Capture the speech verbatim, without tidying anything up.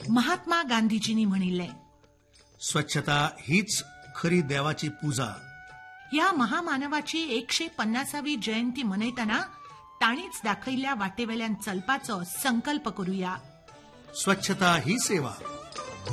महात्मा गांधीजींनी म्हणिल्ले, स्वच्छता हीच खरी देवाची पूजा. ह्या महामानवाची एकशे पन्नासावी जयंती मनयतना ताणीच दाखयल्ल्या वाटेवेल्यान चलपाचो संकल्प करूया. स्वच्छता ही सेवा.